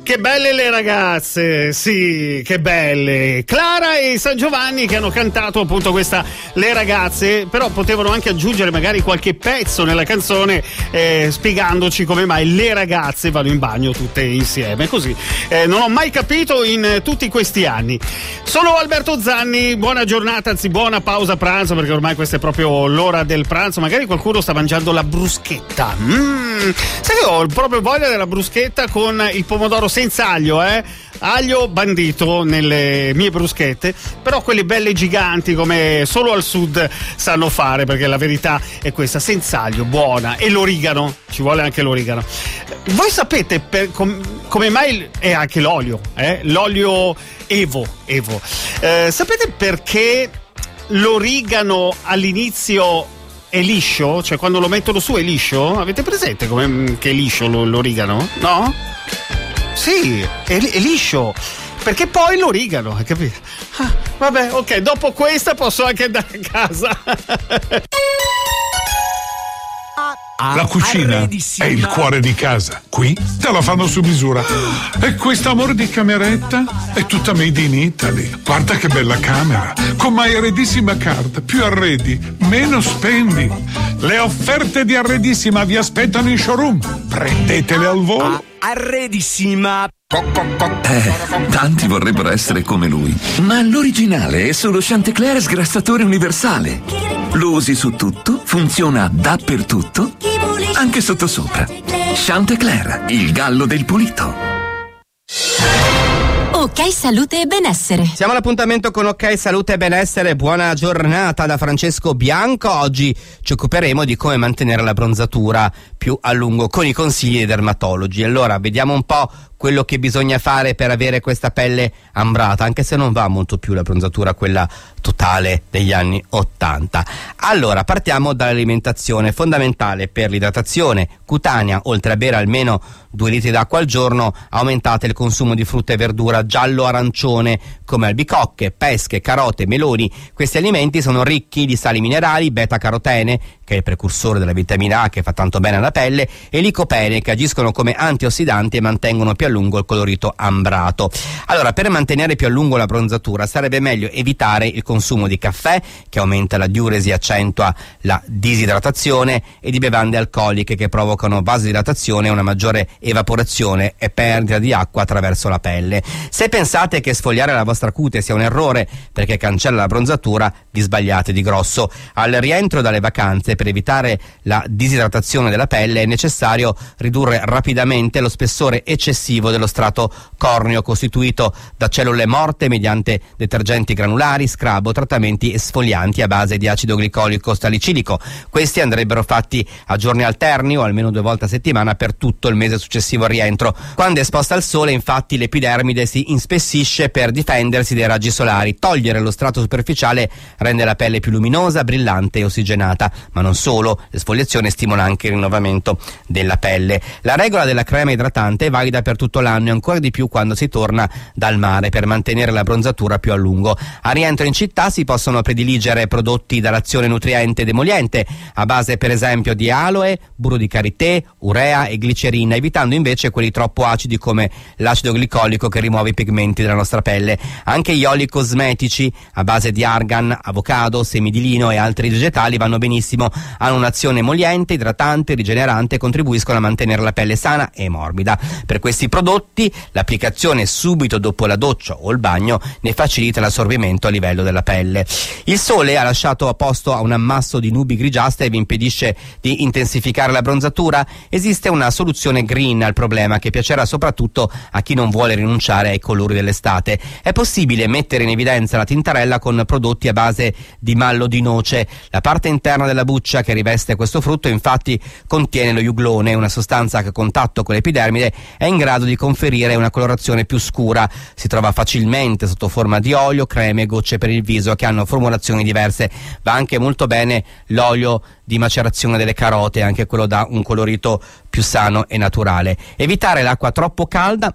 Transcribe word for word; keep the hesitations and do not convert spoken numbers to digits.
Che belle le ragazze, sì, che belle. Clara e San Giovanni che hanno cantato appunto questa Le ragazze, però potevano anche aggiungere magari qualche pezzo nella canzone eh, spiegandoci come mai le ragazze vanno in bagno tutte insieme, così. Eh, non ho mai capito in tutti questi anni. Sono Alberto Zanni, buona giornata, anzi buona pausa pranzo, perché ormai questa è proprio l'ora del pranzo. Magari qualcuno sta mangiando la bruschetta. Mm. Sai che ho proprio voglia della bruschetta con il pomodoro senza aglio, eh? Aglio bandito nelle mie bruschette, però quelle belle giganti come solo al sud sanno fare, perché la verità è questa, senza aglio, buona, e l'origano, ci vuole anche l'origano. Voi sapete per, com, come mai, e anche l'olio, eh? L'olio Evo, Evo. Eh, sapete perché l'origano all'inizio è liscio? Cioè quando lo mettono su è liscio? Avete presente come, che è liscio l'origano? No? Sì, è, è liscio, perché poi l'origano, hai capito? Ah, vabbè, ok, dopo questa posso anche andare a casa. La cucina è il cuore di casa. Qui te la fanno su misura. E questo amore di cameretta è tutta made in Italy. Guarda che bella camera, con My Arredissima Card. Più arredi, meno spendi. Le offerte di Arredissima vi aspettano in showroom. Prendetele al volo. Arredissima. Eh, tanti vorrebbero essere come lui, ma l'originale è solo Chantecler sgrassatore universale. Lo usi su tutto, funziona dappertutto, anche sottosopra. Chantecler, il gallo del pulito. Ok Salute e Benessere. Siamo all'appuntamento con Ok Salute e Benessere. Buona giornata da Francesco Bianco. Oggi ci occuperemo di come mantenere la bronzatura più a lungo con i consigli dei dermatologi. Allora, vediamo un po' quello che bisogna fare per avere questa pelle ambrata, anche se non va molto più la bronzatura quella totale degli anni ottanta. Allora, partiamo dall'alimentazione. Fondamentale per l'idratazione cutanea, oltre a bere almeno due litri d'acqua al giorno, aumentate il consumo di frutta e verdura giallo-arancione come albicocche, pesche, carote, meloni. Questi alimenti sono ricchi di sali minerali, beta-carotene, che è il precursore della vitamina A che fa tanto bene alla pelle, e licopene, che agiscono come antiossidanti e mantengono più a lungo il colorito ambrato. Allora, per mantenere più a lungo la bronzatura sarebbe meglio evitare il consumo di caffè, che aumenta la diuresi e accentua la disidratazione, e di bevande alcoliche, che provocano vasodilatazione e una maggiore evaporazione e perdita di acqua attraverso la pelle. Se pensate che sfogliare la vostra cute sia un errore perché cancella la bronzatura, vi sbagliate di grosso. Al rientro dalle vacanze, per evitare la disidratazione della pelle, è necessario ridurre rapidamente lo spessore eccessivo dello strato corneo, costituito da cellule morte, mediante detergenti granulari, scrub o trattamenti esfolianti a base di acido glicolico salicilico. Questi andrebbero fatti a giorni alterni o almeno due volte a settimana per tutto il mese successivo al rientro. Quando è esposta al sole, infatti, l'epidermide si inspessisce per difendersi dai raggi solari. Togliere lo strato superficiale rende la pelle più luminosa, brillante e ossigenata, ma non solo, l'esfoliazione stimola anche il rinnovamento della pelle. La regola della crema idratante è valida per tutto l'anno e ancora di più quando si torna dal mare, per mantenere la bronzatura più a lungo. A rientro in città si possono prediligere prodotti dall'azione nutriente ed emoliente, a base per esempio di aloe, burro di karité, urea e glicerina, evitando invece quelli troppo acidi come l'acido glicolico, che rimuove i pigmenti della nostra pelle. Anche gli oli cosmetici a base di argan, avocado, semi di lino e altri vegetali vanno benissimo, hanno un'azione emoliente, idratante, rigenerante e contribuiscono a mantenere la pelle sana e morbida. Per questi prodotti l'applicazione subito dopo la doccia o il bagno ne facilita l'assorbimento a livello della pelle. Il sole ha lasciato a posto a un ammasso di nubi grigiastre e vi impedisce di intensificare la bronzatura? Esiste una soluzione green al problema che piacerà soprattutto a chi non vuole rinunciare ai colori dell'estate. È possibile mettere in evidenza la tintarella con prodotti a base di mallo di noce. La parte interna della buccia che riveste questo frutto infatti contiene lo iuglone, una sostanza che a contatto con l'epidermide è in grado di conferire una colorazione più scura. Si trova facilmente sotto forma di olio, creme e gocce per il viso che hanno formulazioni diverse. Va anche molto bene l'olio di macerazione delle carote, anche quello dà un colorito più sano e naturale. Evitare l'acqua troppo calda